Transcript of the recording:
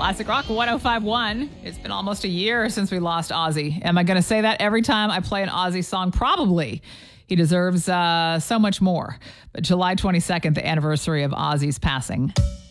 Classic Rock 1051. It's been almost a year since we lost Ozzy. Am I going to say that every time I play an Ozzy song? Probably. He deserves so much more. But July 22nd, the anniversary of Ozzy's passing.